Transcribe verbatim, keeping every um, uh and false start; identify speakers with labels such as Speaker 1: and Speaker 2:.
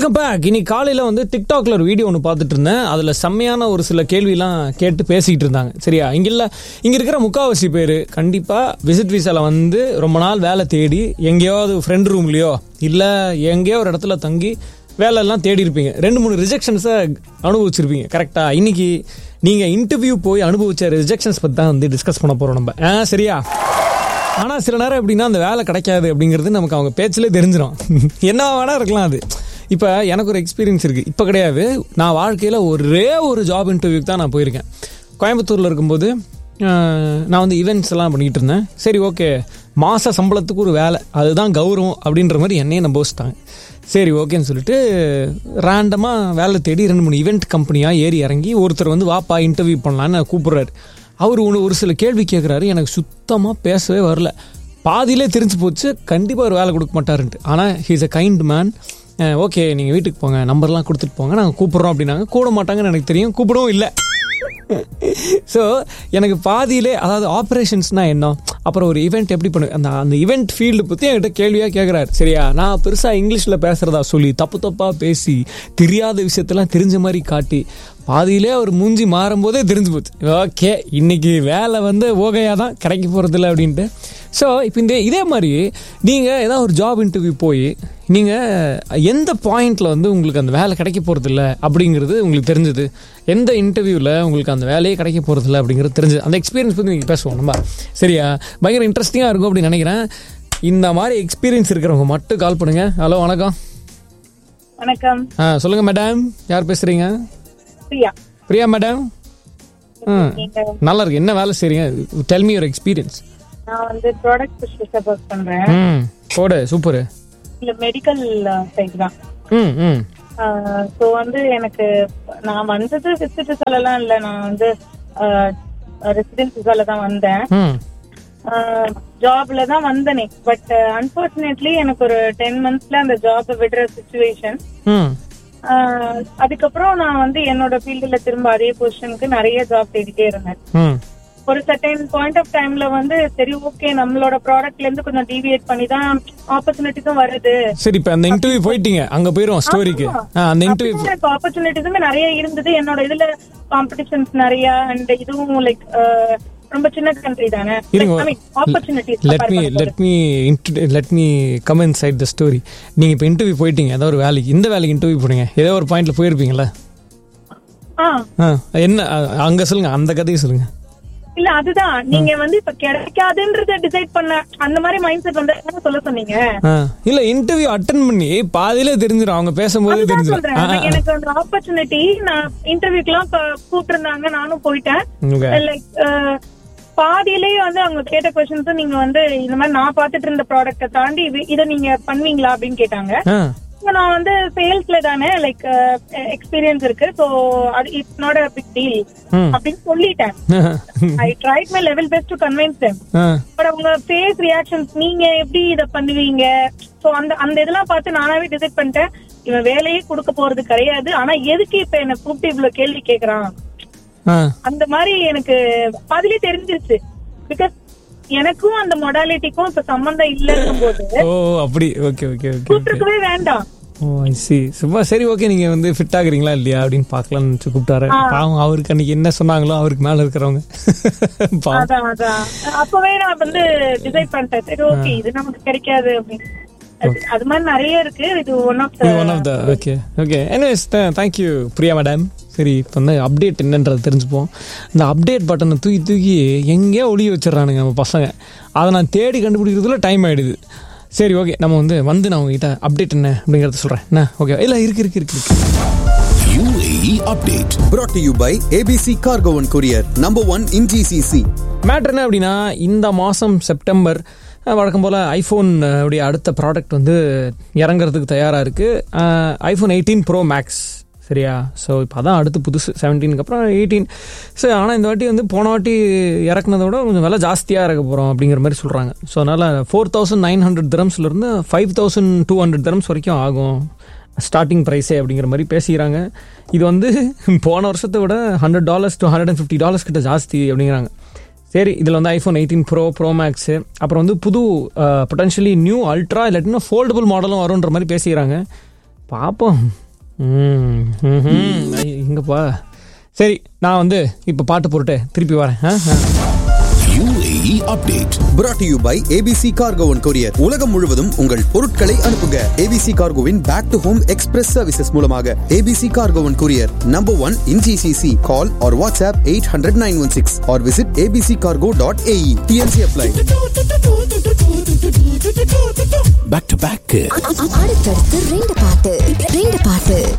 Speaker 1: Welcome back. இன்னைக்கு காலையில் வந்து டிக்டாக்ல ஒரு வீடியோ ஒன்று பார்த்துட்டு இருந்தேன். அதில் செம்மையான ஒரு சில கேள்விலாம் கேட்டு பேசிக்கிட்டு இருந்தாங்க. சரியா, இங்கே இல்லை இங்கே இருக்கிற முக்கால்வாசி பேர் கண்டிப்பாக விசிட் விசாவில் வந்து ரொம்ப நாள் வேலை தேடி எங்கேயாவது ஃப்ரெண்ட் ரூம்லையோ இல்லை எங்கேயோ ஒரு இடத்துல தங்கி வேலையெல்லாம் தேடி இருப்பீங்க. ரெண்டு மூணு ரிஜெக்ஷன்ஸை அனுபவிச்சிருப்பீங்க. கரெக்டாக இன்னைக்கு நீங்கள் இன்டர்வியூ போய் அனுபவிச்ச ரிஜெக்ஷன்ஸ் பற்றி தான் வந்து டிஸ்கஸ் பண்ண போகிறோம் நம்ம. ஆ சரியா. ஆனால் சில நேரம் எப்படின்னா அந்த வேலை கிடைக்காது அப்படிங்கிறது நமக்கு அவங்க பேச்சிலே தெரிஞ்சிடும். என்ன வேணா இருக்கலாம் அது. இப்போ எனக்கு ஒரு எக்ஸ்பீரியன்ஸ் இருக்குது. இப்போ கிடையாது, நான் வாழ்க்கையில் ஒரே ஒரு ஜாப் இன்டர்வியூக்கு தான் நான் போயிருக்கேன். கோயம்புத்தூரில் இருக்கும்போது நான் வந்து ஈவெண்ட்ஸ் எல்லாம் பண்ணிக்கிட்டு இருந்தேன். சரி ஓகே, மாத சம்பளத்துக்கு ஒரு வேலை, அதுதான் கௌரவம் அப்படின்ற மாதிரி என்னையே நம்ப வச்சுட்டாங்க. சரி ஓகேன்னு சொல்லிட்டு ரேண்டமாக வேலை தேடி ரெண்டு மூணு ஈவெண்ட் கம்பெனியாக ஏறி இறங்கி ஒருத்தர் வந்து வாப்பா இன்டர்வியூ பண்ணலான்னு கூப்பிட்றாரு. அவர் ஒன்று ஒரு சில கேள்வி கேட்குறாரு. எனக்கு சுத்தமாக பேசவே வரல. பாதியிலே தெரிஞ்சு போச்சு கண்டிப்பாக ஒரு வேலை கொடுக்க மாட்டாருன்ட்டு. ஆனால் he's a kind man. Okay நீங்கள் வீட்டுக்கு போங்க, நம்பர்லாம் கொடுத்துட்டு போங்க, நாங்கள் கூப்பிட்றோம் அப்படின்னாங்க. கூட மாட்டாங்கன்னு எனக்கு தெரியும், கூப்பிடவும் இல்லை. ஸோ எனக்கு பாதியிலே, அதாவது ஆப்ரேஷன்ஸ்னால் என்ன, அப்புறம் ஒரு ஈவெண்ட் எப்படி பண்ணு, அந்த அந்த ஈவெண்ட் ஃபீல்டு பற்றி என்கிட்ட கேள்வியாக கேட்குறாரு. சரியா, நான் பெருசாக இங்கிலீஷில் பேசுகிறதா சொல்லி தப்பு தப்பாக பேசி தெரியாத விஷயத்தெல்லாம் தெரிஞ்ச மாதிரி காட்டி பாதியிலே அவர் மூஞ்சி மாறும்போதே தெரிஞ்சு போச்சு. ஓகே இன்னைக்கு வேலை வந்து ஓகையாக தான் கிடைக்க போகிறதில்ல அப்படின்ட்டு. ஸோ இப்போ இந்த இதே மாதிரி நீங்கள் ஏதாவது ஒரு ஜாப் இன்டர்வியூ போய் நீங்கள் எந்த பாயிண்டில் வந்து உங்களுக்கு அந்த வேலை கிடைக்க போகிறதில்ல அப்படிங்கிறது உங்களுக்கு தெரிஞ்சது, எந்த இன்டர்வியூவில் உங்களுக்கு அந்த வேலையே கிடைக்க போகிறதில்ல அப்படிங்கிறது தெரிஞ்சது, அந்த எக்ஸ்பீரியன்ஸ் பற்றி நீங்கள் பேசுவோம் நம்ம. சரியா, பயங்கர இன்ட்ரெஸ்டிங்காக இருக்கும் அப்படின்னு நினைக்கிறேன். இந்த மாதிரி எக்ஸ்பீரியன்ஸ் இருக்கிறவங்க மட்டும் கால் பண்ணுங்க. ஹலோ வணக்கம்.
Speaker 2: வணக்கம்.
Speaker 1: ஆ சொல்லுங்கள் மேடம், யார் பேசுகிறீங்க?
Speaker 2: பிரியா.
Speaker 1: பிரியா மேடம். நல்லா இருக்கு. என்ன வேலை செய்றீங்க? Tell me your experience.
Speaker 2: நான் வந்து ப்ராடக்ட் ஸ்பெஷலிஸ்டா வர்க் பண்றேன்.
Speaker 1: ம் போடு சூப்பர்.
Speaker 2: இல்ல மெடிக்கல் சைட் தான்.
Speaker 1: ம் ம்
Speaker 2: சோ வந்து எனக்கு நான் வந்தது விசிட் விசாலலாம் இல்ல, நான் வந்து ரெசிடென்ஸ் விசால தான் வந்தேன். ஜாப்ல தான் வந்தனே. பட் அன்பார்ச்சுனேட்லி எனக்கு ஒரு டென் மந்த்ஸ்ல அந்த ஜாப் விடுற சிச்சுவேஷன். அதுக்கப்புறம் நான் வந்து என்னோட ஃபீல்டுல திரும்ப அதே பொசிஷனுக்கு நிறைய ஜாப் தேடிட்டே இருந்தேன். ஒரு சர்டைன் பாயிண்ட் ஆஃப் டைம்ல வந்து சரி ஓகே நம்மளோட ப்ராடக்ட்ல இருந்து கொஞ்சம் டீவியேட் பண்ணி தான் ஆப்பர்ச்சுனிட்டிஸும் வருது.
Speaker 1: சரி இப்ப அந்த இன்டர்வியூ போயிட்டீங்க, அங்க போயிரும் ஸ்டோரிக்கு. அந்த இன்டர்வியூ
Speaker 2: ஆப்பர்ச்சுனிட்டிஸுமே நிறைய இருந்தது. என்னோட இதுல காம்படிஷன்ஸ் நிறைய அண்ட் இதுவும் லைக் ரொம்ப சின்ன கண்ட்ரி தானே.
Speaker 1: Let me let me let me come inside the story. நீங்க இப்ப இன்டர்வியூ போயிட்டீங்க, ஏதோ ஒரு வேலைக்கு, இந்த வேலைக்கு இன்டர்வியூ போனீங்க, ஏதோ ஒரு பாயிண்ட்ல போயிருப்பீங்களா? என்ன அங்க சொல்லுங்க, அந்த கதையை சொல்லுங்க.
Speaker 2: இல்ல அதுதான் நீங்க வந்து இப்ப கிடைக்காதுன்றத டிசைட் பண்ண அந்த மாதிரி மைண்ட் செட் வந்து சொல்ல சொன்னீங்க.
Speaker 1: இல்ல இன்டர்வியூ அட்டெண்ட் பண்ணி பாதியிலே தெரிஞ்சிடும், அவங்க பேசும்போது தெரிஞ்சிடும்.
Speaker 2: எனக்கு அந்த ஆப்பர்ச்சுனிட்டி, நான் இன்டர்வியூக்குலாம் கூப்பிட்டு இருந்தாங்க, நானும் போயிட்டேன். லைக் பாதியிலேயே வந்து அவங்க கேட்ட கொஸ்டின்ஸ் நீங்க வந்து இந்த மாதிரி நான் பாத்துட்டு இருந்த ப்ராடக்ட தாண்டி இதை நீங்க பண்ணுவீங்களா அப்படின்னு கேட்டாங்க. நான் வந்து சேல்ஸ்ல தானே லைக் எக்ஸ்பீரியன்ஸ் இருக்கு, சோ அது it's not a big deal அப்படின்னு சொல்லிட்டேன். I tried my level best to convince them. But அவங்க ஃபேஸ் ரியாக்ஷன்ஸ், நீங்க எப்படி இத பண்ணுவீங்க, சோ அந்த அந்த இதெல்லாம் பார்த்து நானாவே டிசைட் பண்ணிட்டேன், இவன் வேலையே கொடுக்க போறது கிடையாது. ஆனா எதுக்கு இப்ப என்ன கூப்பிட்டு இவ்வளவு கேள்வி கேக்குறான் அந்த மாதிரி எனக்கு பாதிலே தெரிஞ்சிருச்சு. பிகாஸ் எனக்கும் அந்த மொடாலிட்டிக்கும் இப்ப சம்பந்தம் இல்லைன்னும் போது
Speaker 1: ஓ அப்படி ஓகே ஓகே ஓகே
Speaker 2: கூப்பிட்டுக்கவே வேண்டாம்.
Speaker 1: ஓ ஐ சி. சும்மா சரி ஓகே நீங்க வந்து ஃபிட் ஆகுறீங்களா இல்லையா அப்படின்னு பாக்கலாம்னு நினைச்சு கூப்பிட்டாரு. பாவம் அவருக்கு அன்னைக்கு என்ன சொன்னாங்களோ அவருக்கு மேல இருக்கிறவங்க.
Speaker 2: அதான் அதான் அப்பவே நான் வந்து டிசைட் பண்ணிட்டேன், சரி ஓகே இது நமக்கு கிடைக்காது அப்படின்னு. அது மாதிரி நிறைய இருக்கு, இது one of the
Speaker 1: one of the okay okay. Anyways thank you Priya madam. சரி இப்போ வந்து அப்டேட் என்னன்றது தெரிஞ்சுப்போம். இந்த அப்டேட் பட்டனை தூக்கி தூக்கி எங்கேயோ ஒளிய வச்சிடறானுங்க நம்ம பசங்க, அதை நான் தேடி கண்டுபிடிக்கிறதுல டைம் ஆகிடுது. சரி ஓகே நம்ம வந்து வந்து நான் உங்ககிட்ட அப்டேட் என்ன அப்படிங்கிறத சொல்கிறேன். என்ன ஓகே இல்லை இருக்கு இருக்கு இருக்கு இருக்கு
Speaker 3: U A E update brought to you by A B C Cargo and Courier, number one in G C C.
Speaker 1: Matter என்ன அப்படின்னா, இந்த மாதம் செப்டம்பர் வழக்கம் போல் ஐஃபோன் உடைய அடுத்த ப்ராடக்ட் வந்து இறங்குறதுக்கு தயாராக இருக்குது. IPhone eighteen bro maths. சரியா, ஸோ இப்போ அதான் அடுத்து புதுசு செவன்டீனுக்கு அப்புறம் எயிட்டீன். ஸோ ஆனால் இந்த வாட்டி வந்து போன வாட்டி இறக்குனதை விட கொஞ்சம் விலை ஜாஸ்தியாக இறக்க போகிறோம் அப்படிங்கிற மாதிரி சொல்கிறாங்க. ஸோ அதனால் four thousand nine hundred திரம்ஸ்லேருந்து five thousand two hundred dirhams வரைக்கும் ஆகும் ஸ்டார்டிங் ப்ரைஸே அப்படிங்கிற மாதிரி பேசிக்கிறாங்க. இது வந்து போன வருஷத்தை விட hundred dollars to hundred and fifty dollars கிட்ட ஜாஸ்தி அப்படிங்கிறாங்க. சரி, இதில் வந்து iPhone eighteen bro pro max, அப்புறம் வந்து புது பொட்டன்ஷியலி நியூ அல்ட்ரா இல்லாட்டினா ஃபோல்டபுள் மாடலும் வரும்ன்ற மாதிரி பேசிக்கிறாங்க. பார்ப்போம். ம் ம் எங்கப்பா. சரி, நான் வந்து இப்போ பாட்டு போட்டு திருப்பி வரேன்.
Speaker 3: U A E update brought to you by A B C Cargo and Courier. உலகம் முழுவதும் உங்கள் பொருட்களை அனுப்புங்க. A B C Cargoவின் back to home express services மூலமாக. A B C Cargo and Courier, number one in G C C. Call or WhatsApp eight hundred nine one six or visit a b c cargo dot a e. T N C apply.
Speaker 4: Back to back. அடுத்தடுத்து ரெண்டு பாட்டு ரெண்டு பாட்டு